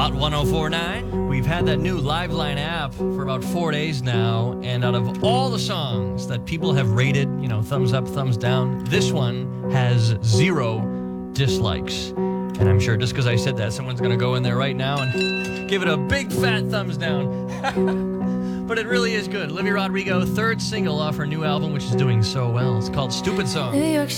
Hot 104.9. We've had that new Liveline app for about 4 days now, and out of all the songs that people have rated, thumbs up, thumbs down, this one has 0 dislikes. And I'm sure just because I said that, someone's going to go in there right now and give it a big fat thumbs down. But it really is good. Olivia Rodrigo, third single off her new album, which is doing so well. It's called Stupid Song.